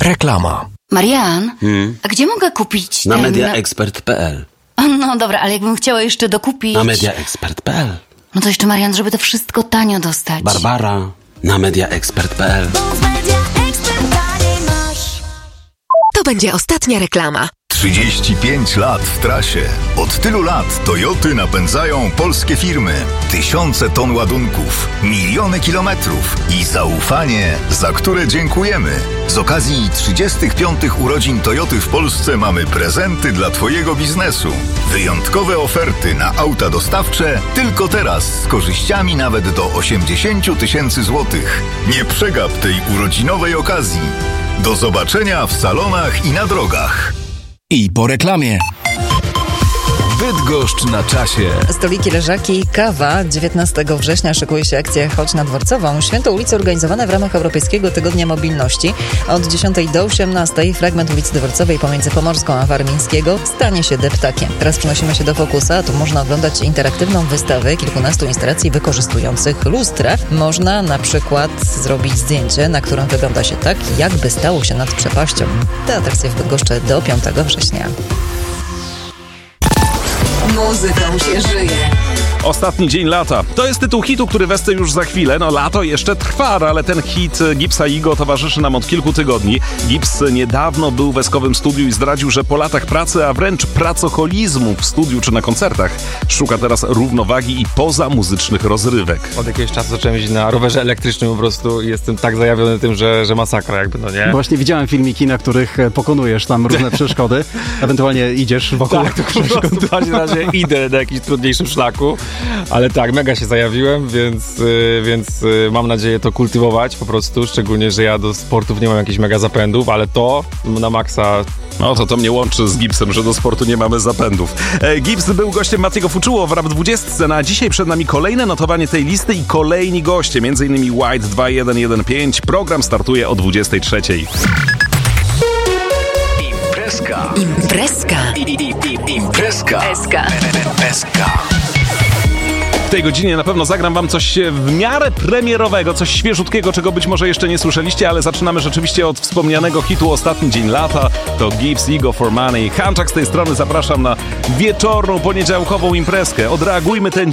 Reklama. Marian, a gdzie mogę kupić Na mediaexpert.pl. No dobra, ale jakbym chciała jeszcze dokupić... Na mediaexpert.pl. No to jeszcze, Marian, żeby to wszystko tanio dostać. Barbara. Na mediaexpert.pl. To będzie ostatnia reklama. 35 lat w trasie. Od tylu lat Toyoty napędzają polskie firmy. Tysiące ton ładunków, miliony kilometrów i zaufanie, za które dziękujemy. Z okazji 35 urodzin Toyoty w Polsce mamy prezenty dla Twojego biznesu. Wyjątkowe oferty na auta dostawcze tylko teraz z korzyściami nawet do 80 000 złotych. Nie przegap tej urodzinowej okazji. Do zobaczenia w salonach i na drogach. I po reklamie. Bydgoszcz na czasie. Stoliki, leżaki, kawa. 19 września szykuje się akcja Chodź na Dworcową. Święto ulicy organizowane w ramach Europejskiego Tygodnia Mobilności. Od 10 do 18 fragment ulicy Dworcowej pomiędzy Pomorską a Warmińskiego stanie się deptakiem. Teraz przenosimy się do Fokusa. Tu można oglądać interaktywną wystawę kilkunastu instalacji wykorzystujących lustra. Można na przykład zrobić zdjęcie, na którym wygląda się tak, jakby stało się nad przepaścią. Te atrakcje w Bydgoszczy do 5 września. Muzyką się żyje. Ostatni dzień lata. To jest tytuł hitu, który wesce już za chwilę. No lato jeszcze trwa, ale ten hit Gipsa Igo towarzyszy nam od kilku tygodni. Gips niedawno był w Eskowym studiu i zdradził, że po latach pracy, a wręcz pracoholizmu w studiu czy na koncertach, szuka teraz równowagi i pozamuzycznych rozrywek. Od jakiegoś czasu zacząłem jeździć na rowerze elektrycznym po prostu i jestem tak zajawiony tym, że masakra jakby, no nie? Właśnie widziałem filmiki, na których pokonujesz tam różne przeszkody. Ewentualnie idziesz wokół tych przeszkód. W każdym razie idę na jakimś trudniejszym szlaku. Ale tak, mega się zajawiłem, więc mam nadzieję to kultywować po prostu, szczególnie, że ja do sportów nie mam jakichś mega zapędów, ale to na maksa... No to mnie łączy z Gipsem, że do sportu nie mamy zapędów. Gips był gościem Matiego Fuczuło w Rap 20, no a dzisiaj przed nami kolejne notowanie tej listy i kolejni goście, m.in. White 2115. Program startuje o 23. Imprezka. W tej godzinie na pewno zagram wam coś w miarę premierowego, coś świeżutkiego, czego być może jeszcze nie słyszeliście, ale zaczynamy rzeczywiście od wspomnianego hitu Ostatni dzień lata. To Gips Igo for Money. Hanczak z tej strony, zapraszam na wieczorną, poniedziałkową imprezkę. Odreagujmy ten